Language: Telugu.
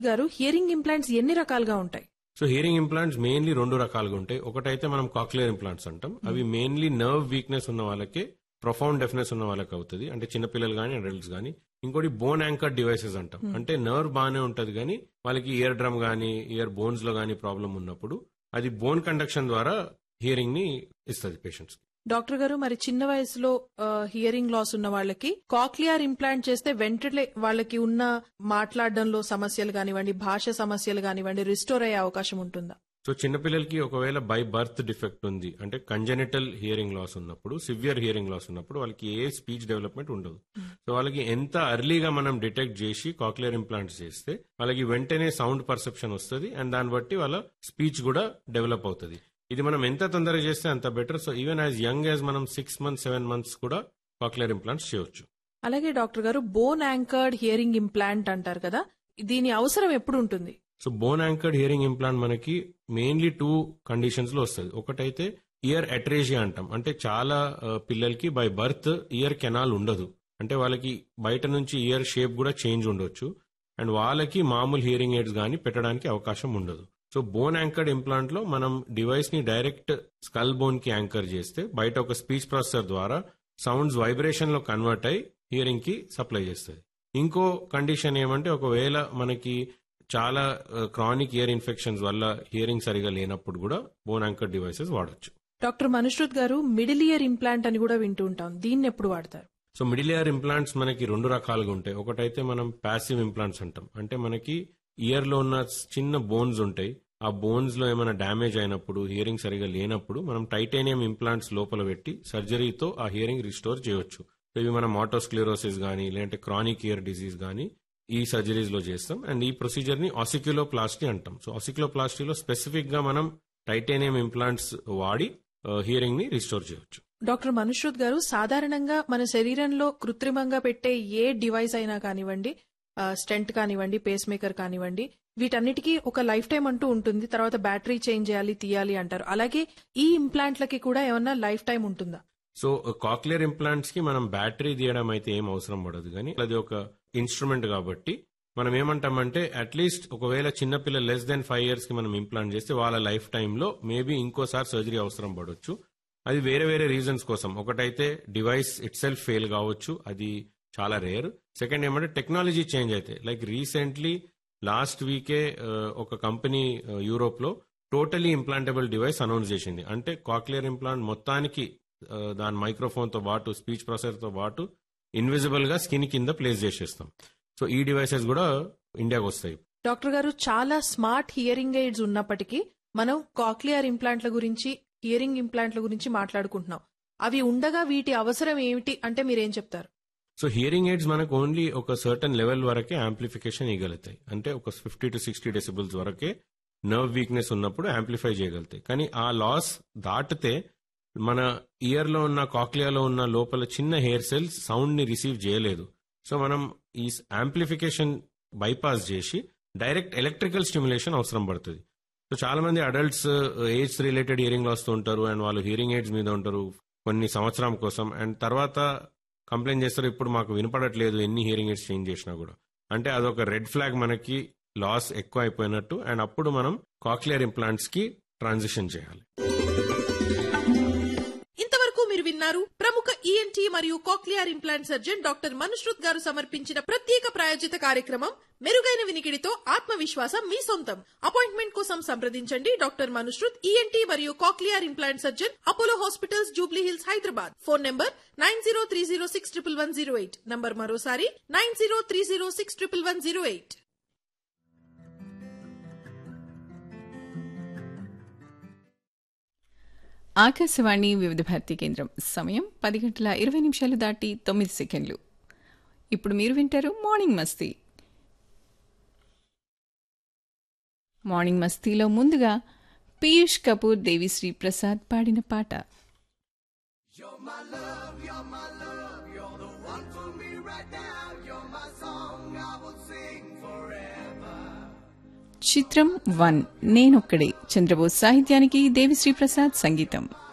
గారు హియరింగ్ ఇంప్లాంట్స్ ఎన్ని రకాలుగా ఉంటాయి? సో హియరింగ్ ఇంప్లాంట్స్ మెయిన్లీ 2 రకాలుగా ఉంటాయి. ఒకటైతే మనం కాక్లియర్ ఇంప్లాంట్స్ అంటాం. అవి మెయిన్లీ నర్వ్ వీక్నెస్ ఉన్న వాళ్ళకే, ప్రొఫౌండ్ డెఫ్నెస్ ఉన్న వాళ్ళకి అవుతుంది, అంటే చిన్నపిల్లలు కానీ అడల్ట్స్ కానీ. ఇంకోటి బోన్ యాంకర్ డివైసెస్ అంటాం, అంటే నర్వ్ బాగానే ఉంటది కానీ వాళ్ళకి ఇయర్ డ్రమ్ కానీ ఇయర్ బోన్స్ లో కానీ ప్రాబ్లం ఉన్నప్పుడు అది బోన్ కండక్షన్ ద్వారా హియరింగ్ ని ఇస్తుంది పేషెంట్స్. డాక్టర్ గారు, మరి చిన్న వయసులో హియరింగ్ లాస్ ఉన్న వాళ్ళకి కాక్లియర్ ఇంప్లాంట్ చేస్తే వెంటనే వాళ్ళకి ఉన్న మాట్లాడడంలో సమస్యలు కానివ్వండి, భాష సమస్యలు కానివ్వండి, రిస్టోర్ అయ్యే అవకాశం ఉంటుందా? సో చిన్నపిల్లలకి ఒకవేళ బై బర్త్ డిఫెక్ట్ ఉంది అంటే కంజెనిటల్ హియరింగ్ లాస్ ఉన్నప్పుడు, సివియర్ హియరింగ్ లాస్ ఉన్నప్పుడు వాళ్ళకి ఏ స్పీచ్ డెవలప్మెంట్ ఉండదు. సో వాళ్ళకి ఎంత అర్లీగా మనం డిటెక్ట్ చేసి కాక్లియర్ ఇంప్లాంట్స్ చేస్తే వాళ్ళకి వెంటనే సౌండ్ పర్సెప్షన్ వస్తుంది అండ్ దాన్ని బట్టి వాళ్ళ స్పీచ్ కూడా డెవలప్ అవుతుంది. ఇది మనం ఎంత తొందరగా చేస్తే అంత better. So even as young as మనం 6 months 7 months కూడా కాక్లియర్ ఇంప్లాంట్స్ చేయొచ్చు. అలాగే డాక్టర్ గారు, బోన్ యాంకర్డ్ హియరింగ్ ఇంప్లాంట్ అంటారు కదా, దీని అవసరం ఎప్పుడు ఉంటుంది? So bone anchored hearing implant మనకి మెయిన్లీ 2 కండిషన్స్ లో వస్తుంది. ఒకటైతే ఇయర్ అట్రేజియా అంటాం, అంటే చాలా పిల్లలకి బై బర్త్ ఇయర్ కెనాల్ ఉండదు, అంటే వాళ్ళకి బయట నుంచి ఇయర్ షేప్ కూడా చేంజ్ ఉండొచ్చు అండ్ వాళ్ళకి మామూలు హియరింగ్ ఎయిడ్స్ కానీ పెట్టడానికి అవకాశం ఉండదు. సో బోన్ యాంకర్డ్ ఇంప్లాంట్ లో మనం డివైస్ ని డైరెక్ట్ స్కల్ బోన్ కి యాంకర్ చేస్తే బయట ఒక స్పీచ్ ప్రాసెసర్ ద్వారా సౌండ్స్ వైబ్రేషన్ లో కన్వర్ట్ అయి హియరింగ్ కి సప్లై చేస్తుంది. ఇంకో కండిషన్ ఏమంటే ఒకవేళ మనకి చాలా క్రానిక్ ఇయర్ ఇన్ఫెక్షన్స్ వల్ల హియరింగ్ సరిగా లేనప్పుడు కూడా బోన్ యాంకర్డ్ డివైసెస్ వాడొచ్చు. డాక్టర్ మనుశ్రుత్ గారు, మిడిల్ ఇయర్ ఇంప్లాంట్ అని కూడా వింటూ ఉంటాం, దీన్ని ఎప్పుడు వాడతారు? సో మిడిల్ ఇయర్ ఇంప్లాంట్స్ మనకి 2 రకాలుగా ఉంటాయి. ఒకటైతే మనం ప్యాసివ్ ఇంప్లాంట్స్ అంటాం, అంటే మనకి ఇయర్ లో ఉన్న చిన్న బోన్స్ ఉంటాయి, ఆ బోన్స్ లో ఏమైనా డ్యామేజ్ అయినప్పుడు, హియరింగ్ సరిగా లేనప్పుడు మనం టైటానియం ఇంప్లాంట్స్ లోపల పెట్టి సర్జరీతో ఆ హియరింగ్ రిస్టోర్ చేయొచ్చు. ఇవి మనం ఆటోస్క్లెరోసిస్ కానీ లేదంటే క్రానిక్ ఇయర్ డిసీజ్ కానీ ఈ సర్జరీస్ లో చేస్తాం అండ్ ఈ ప్రొసీజర్ ని ఆసిక్యులోప్లాస్టీ అంటాం. సో ఆసిక్యులోప్లాస్టీలో స్పెసిఫిక్ గా మనం టైటానియం ఇంప్లాంట్స్ వాడి హియరింగ్ ని రిస్టోర్ చేయొచ్చు. డాక్టర్ మనుశ్రుత్ గారు, సాధారణంగా మన శరీరంలో కృత్రిమంగా పెట్టే ఏ డివైస్ అయినా కానివ్వండి, స్టెంట్ కానివ్వండి, పేస్ మేకర్ కానివ్వండి, వీటన్నిటికీ ఒక లైఫ్ టైం అంటూ ఉంటుంది, తర్వాత బ్యాటరీ చేంజ్ చేయాలి, తీయాలి అంటారు. అలాగే ఈ ఇంప్లాంట్లకి కూడా ఏమన్నా లైఫ్ టైం ఉంటుందా? సో కాక్లియర్ ఇంప్లాంట్స్ కి మనం బ్యాటరీ తీయడం అయితే ఏం అవసరం పడదు, కానీ అది ఒక ఇన్స్ట్రుమెంట్ కాబట్టి మనం ఏమంటామంటే అట్లీస్ట్ ఒకవేళ చిన్నపిల్లలు less than 5 years కి మనం ఇంప్లాంట్ చేస్తే వాళ్ళ లైఫ్ టైంలో మేబీ ఇంకోసారి సర్జరీ అవసరం పడవచ్చు. అది వేరే వేరే రీజన్స్ కోసం. ఒకటైతే డివైస్ ఇట్ సెల్ఫ్ ఫెయిల్ కావచ్చు, అది చాలా రేర్. సెకండ్ ఏమంటే టెక్నాలజీ చేంజ్ అయితే, లైక్ రీసెంట్లీ లాస్ట్ వీకే ఒక కంపెనీ యూరోప్ లో టోటలీ ఇంప్లాంటబుల్ డివైస్ అనౌన్స్ చేసింది. అంటే కాక్లియర్ ఇంప్లాంట్ మొత్తానికి దాని మైక్రోఫోన్ తో పాటు స్పీచ్ ప్రాసెసర్ తో పాటు ఇన్విజిబుల్ గా స్కిన్ కింద ప్లేస్ చేసేస్తాం. సో ఈ డివైసెస్ కూడా ఇండియాకి వస్తాయి. డాక్టర్ గారు, చాలా స్మార్ట్ హియరింగ్ ఎయిడ్స్ ఉన్నప్పటికీ మనం కాక్లియర్ ఇంప్లాంట్ల గురించి, హియరింగ్ ఇంప్లాంట్ల గురించి మాట్లాడుకుంటున్నాం. అవి ఉండగా వీటి అవసరం ఏమిటి అంటే మీరేం చెప్తారు? సో హియరింగ్ ఎయిడ్స్ మనకు ఓన్లీ ఒక సర్టన్ లెవెల్ వరకే యాంప్లిఫికేషన్ ఇవ్వగలుగుతాయి, అంటే ఒక 50 to 60 decibels వరకే నర్వ్ వీక్నెస్ ఉన్నప్పుడు యాంప్లిఫై చేయగలుగుతాయి. కానీ ఆ లాస్ దాటితే మన ఇయర్ లో ఉన్న కాక్లియాలో ఉన్న లోపల చిన్న హెయిర్ సెల్స్ సౌండ్ ని రిసీవ్ చేయలేదు. సో మనం ఈ యాంప్లిఫికేషన్ బైపాస్ చేసి డైరెక్ట్ ఎలక్ట్రికల్ స్టిమ్యులేషన్ అవసరం పడుతుంది. సో చాలా మంది adults age related hearing loss తో ఉంటారు అండ్ వాళ్ళు హియరింగ్ ఎయిడ్స్ మీద ఉంటారు కొన్ని సంవత్సరం కోసం, అండ్ తర్వాత కంప్లైంట్ చేస్తారు ఇప్పుడు మాకు వినపడట్లేదు ఎన్ని హియరింగ్ ఎయిడ్స్ చేంజ్ చేసినా కూడా. అంటే అదొక రెడ్ ఫ్లాగ్, మనకి లాస్ ఎక్కువ అయిపోయినట్టు, అండ్ అప్పుడు మనం కాక్లియర్ ఇంప్లాంట్స్ కి ట్రాన్సిషన్ చేయాలి. ఇంతవరకు మీరు విన్నారు ప్రముఖ ఈఎన్టీ మరియు cochlear implant surgeon doctor Manushrut గారు సమర్పించిన ప్రత్యేక ప్రాయోజిత కార్యక్రమం మెరుగైన వినికిడితో ఆత్మవిశ్వాసం మీ సొంతం. అపాయింట్మెంట్ కోసం సంప్రదించండి డాక్టర్ మనుశ్రుత్, ఈఎన్టీ మరియు cochlear implant surgeon, Apollo hospitals, Jubilee hills, Hyderabad. Phone number 9030611108. Number మరోసారి 9030611108. ఆకాశవాణి వివిధ భారతి కేంద్రం. సమయం 10:20 దాటి 9 సెకండ్లు. ఇప్పుడు మీరు వింటారు మార్నింగ్ మస్తీ. మార్నింగ్ మస్తీలో ముందుగా పీయూష్ కపూర్, దేవిశ్రీ ప్రసాద్ పాడిన పాట. చిత్రం 1 నేనొక్కడే. చంద్రబోస్ సాహిత్యానికి దేవిశ్రీ ప్రసాద్ సంగీతం.